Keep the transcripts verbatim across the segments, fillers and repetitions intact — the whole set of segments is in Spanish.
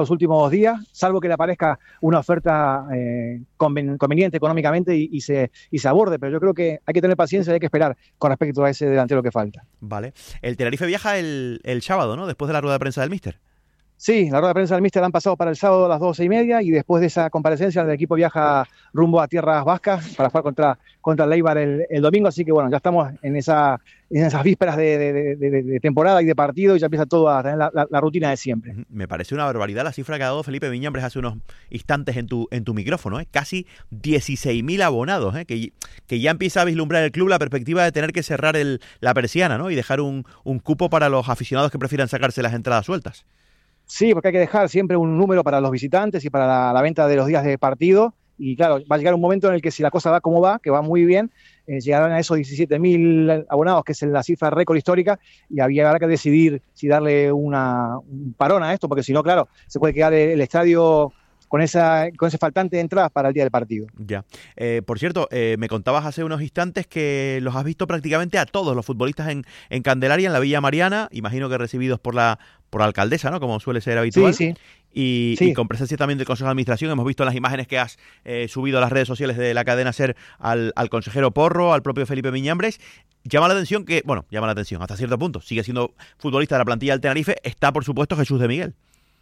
los últimos días, salvo que le aparezca una oferta eh, conven, conveniente económicamente y, y, se, y se aborde, pero yo creo que hay que tener paciencia y hay que esperar con respecto a ese delantero que falta. Vale. El Tenerife viaja el, el sábado, ¿no? Después de la rueda de prensa del míster. Sí, la rueda de prensa del míster la han pasado para el sábado a las doce y media y después de esa comparecencia el equipo viaja rumbo a tierras vascas para jugar contra, contra el Eibar el, el domingo, así que bueno, ya estamos en, esa, en esas vísperas de, de, de, de temporada y de partido y ya empieza todo a tener la, la, la rutina de siempre. Me parece una barbaridad la cifra que ha dado Felipe Miñambres hace unos instantes en tu, en tu micrófono, ¿eh? Casi dieciséis mil abonados, ¿eh? que, que ya empieza a vislumbrar el club la perspectiva de tener que cerrar el, la persiana, ¿no? Y dejar un, un cupo para los aficionados que prefieran sacarse las entradas sueltas. Sí, porque hay que dejar siempre un número para los visitantes y para la, la venta de los días de partido. Y claro, va a llegar un momento en el que si la cosa va como va, que va muy bien, eh, llegarán a esos diecisiete mil abonados, que es la cifra récord histórica, y había que decidir si darle una, un parón a esto, porque si no, claro, se puede quedar el, el estadio con esa con ese faltante de entradas para el día del partido. Ya. Eh, por cierto, eh, me contabas hace unos instantes que los has visto prácticamente a todos los futbolistas en, en Candelaria, en la Villa Mariana, imagino que recibidos por la por la alcaldesa, ¿no? Como suele ser habitual. Sí, sí. Y, sí. y con presencia también del Consejo de Administración. Hemos visto en las imágenes que has eh, subido a las redes sociales de la cadena SER al, al consejero Porro, al propio Felipe Miñambres. Llama la atención que, bueno, llama la atención hasta cierto punto, sigue siendo futbolista de la plantilla del Tenerife, está por supuesto Jesús de Miguel.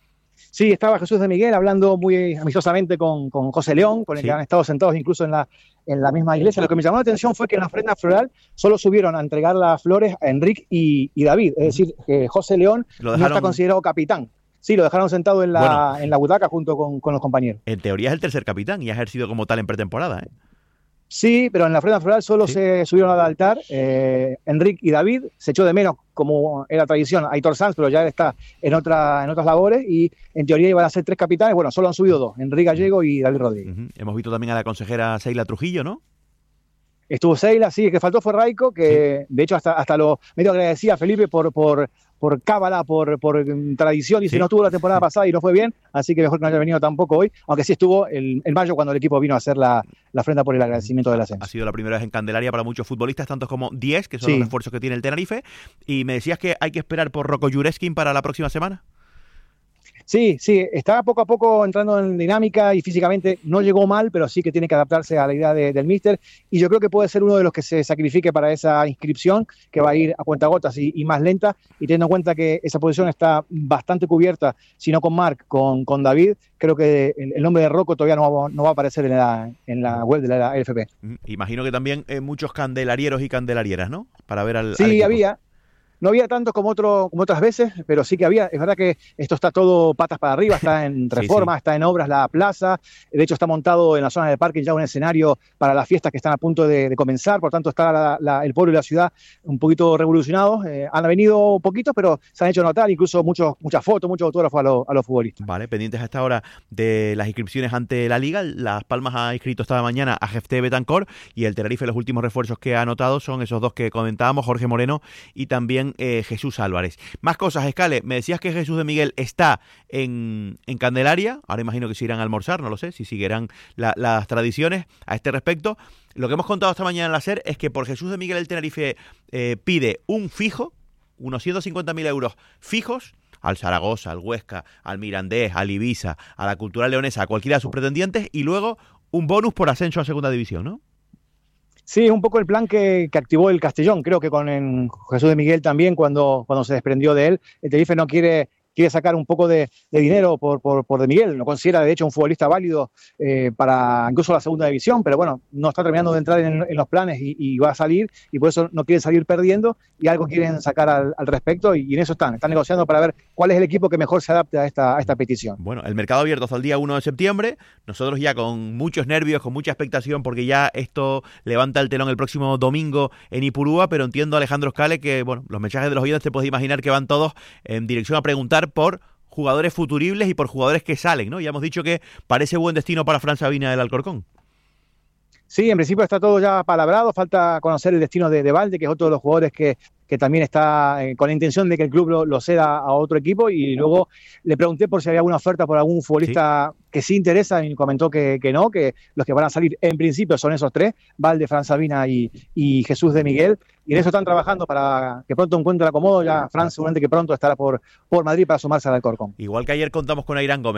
Sí, estaba Jesús de Miguel hablando muy amistosamente con, con José León, con el sí. que han estado sentados incluso en la, en la misma iglesia. Lo que me llamó la atención fue que en la ofrenda floral solo subieron a entregar las flores a Enrique y, y David. Es decir, que José León dejaron... no está considerado capitán. Sí, lo dejaron sentado en la, bueno, en la butaca junto con, con los compañeros. En teoría es el tercer capitán y ha ejercido como tal en pretemporada, ¿eh? Sí, pero en la ofrenda floral solo ¿Sí? se subieron al altar eh, Enrique y David. Se echó de menos, como era tradición, Aitor Sanz, pero ya está en, otra, en otras labores y en teoría iban a ser tres capitanes. Bueno, solo han subido dos, Enrique Gallego y David Rodríguez. Uh-huh. Hemos visto también a la consejera Seila Trujillo, ¿no? Estuvo Seila, sí, el que faltó fue Raico, que sí. de hecho hasta, hasta lo medio agradecía a Felipe por, por, por cábala, por, por tradición, y sí. si no estuvo la temporada pasada y no fue bien, así que mejor que no haya venido tampoco hoy, aunque sí estuvo el, en mayo cuando el equipo vino a hacer la, la ofrenda por el agradecimiento del ascenso. Ha sido la primera vez en Candelaria para muchos futbolistas, tantos como diez, que son sí. los refuerzos que tiene el Tenerife, y me decías que hay que esperar por Rocco Jureskin para la próxima semana. Sí, sí, está poco a poco entrando en dinámica y físicamente no llegó mal, pero sí que tiene que adaptarse a la idea de, del míster, y yo creo que puede ser uno de los que se sacrifique para esa inscripción, que va a ir a cuentagotas y, y más lenta, y teniendo en cuenta que esa posición está bastante cubierta, si no con Marc, con, con David, creo que el, el nombre de Rocco todavía no va, no va a aparecer en la, en la web de la L F P. Imagino que también eh, muchos candelarieros y candelarieras, ¿no? Para ver al, sí, al equipo. había. No había tantos como, otro, como otras veces, pero sí que había. Es verdad que esto está todo patas para arriba, está en reforma, sí, sí. está en obras la plaza. De hecho, está montado en la zona del parque ya un escenario para las fiestas que están a punto de, de comenzar. Por tanto, está la, la, el pueblo y la ciudad un poquito revolucionados. Eh, han venido poquitos, pero se han hecho notar incluso muchos, muchas fotos, muchos autógrafos a, lo, a los futbolistas. Vale, pendientes hasta ahora de las inscripciones ante la Liga. Las Palmas ha inscrito esta mañana a Jefté Betancor y el Tenerife, los últimos refuerzos que ha anotado son esos dos que comentábamos, Jorge Moreno y también eh, Jesús Álvarez. Más cosas, Escale. Me decías que Jesús de Miguel está en, en Candelaria. Ahora imagino que se irán a almorzar, no lo sé, si seguirán la, las tradiciones a este respecto. Lo que hemos contado esta mañana en la SER es que por Jesús de Miguel el Tenerife eh, pide un fijo, unos ciento cincuenta mil euros fijos, al Zaragoza, al Huesca, al Mirandés, al Ibiza, a la Cultural Leonesa, a cualquiera de sus pretendientes, y luego un bonus por ascenso a segunda división, ¿no? Sí, es un poco el plan que, que activó el Castellón, creo que con el Jesús de Miguel también cuando, cuando se desprendió de él. El Tenerife no quiere, quiere sacar un poco de, de dinero por, por, por de Miguel, lo considera de hecho un futbolista válido eh, para incluso la segunda división, pero bueno, no está terminando de entrar en, en los planes y, y va a salir, y por eso no quiere salir perdiendo y algo quieren sacar al, al respecto, y, y en eso están, están negociando para ver cuál es el equipo que mejor se adapte a esta, a esta petición. Bueno, el mercado abierto hasta el día uno de septiembre, nosotros ya con muchos nervios, con mucha expectación, porque ya esto levanta el telón el próximo domingo en Ipurúa, pero entiendo, Alejandro Escale, que bueno, los mensajes de los oyentes te puedes imaginar que van todos en dirección a preguntar por jugadores futuribles y por jugadores que salen, ¿no? Ya hemos dicho que parece buen destino para Fran Sabina del Alcorcón. Sí, en principio está todo ya palabrado, falta conocer el destino de, de Valde, que es otro de los jugadores que que también está eh, con la intención de que el club lo, lo ceda a otro equipo, y luego le pregunté por si había alguna oferta por algún futbolista sí. que sí interesa, y comentó que, que no, que los que van a salir en principio son esos tres, Valde, Fran Sabina y, y Jesús de Miguel, y en eso están trabajando para que pronto encuentre acomodo. Ya Fran seguramente que pronto estará por, por Madrid para sumarse al Alcorcón. Igual que ayer contamos con Airán Gómez.